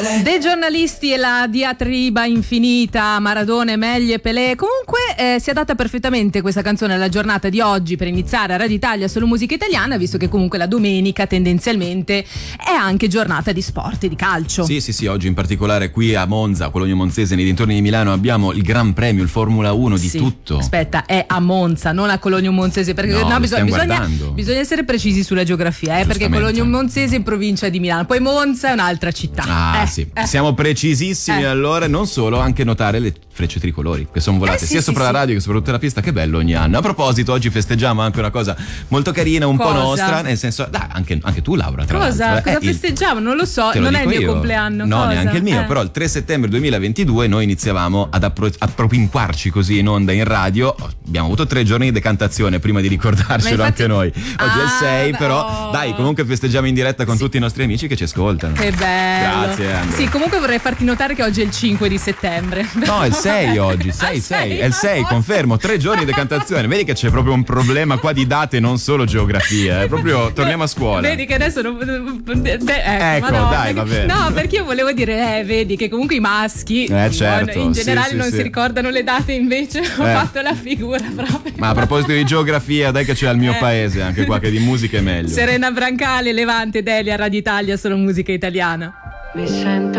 Dei giornalisti e la diatriba infinita, Maradona, Meglie, Pelé. Comunque si adatta perfettamente questa canzone alla giornata di oggi per iniziare a Radio Italia solo musica italiana, visto che comunque la domenica tendenzialmente è anche giornata di sport e di calcio. Sì, oggi in particolare qui a Monza, Cologno Monzese, nei dintorni di Milano, abbiamo il Gran Premio, il Formula 1 di tutto. Aspetta, è a Monza, non a Cologno Monzese, perché bisogna essere precisi sulla geografia, perché Cologno Monzese è in provincia di Milano, poi Monza è un'altra città. Siamo precisissimi. Allora, non solo, anche notare le frecce tricolori che sono volate sia sopra la radio che sopra tutta la pista. Che bello ogni anno. A proposito, oggi festeggiamo anche una cosa molto carina, un po' nostra, nel senso, anche tu, Laura, tra l'altro. Cosa festeggiamo? Non lo so, non è il mio compleanno. No, neanche il mio, però il 3 settembre 2022 noi iniziavamo ad appropinquarci così in onda in radio. Abbiamo avuto 3 giorni di decantazione prima di ricordarcelo anche noi. Oggi è il 6, però dai, comunque festeggiamo in diretta con tutti i nostri amici che ci ascoltano. Che bello. Grazie, Andrea. Sì, comunque vorrei farti notare che oggi è il 5 di settembre. No, è il 6 oggi, 6, è il 6, confermo, 3 giorni di decantazione. Vedi che c'è proprio un problema qua di date, non solo geografia, proprio torniamo a scuola. Vedi che adesso ecco, dai, va bene. No, perché io volevo dire, vedi che comunque i maschi certo, in generale non si ricordano le date, invece ho fatto la figura proprio. Ma a proposito di geografia, dai che c'è al mio paese anche qua, che di musica è meglio. Serena Brancale, Levante, Delia, Radio Italia, solo musica italiana. Mi sento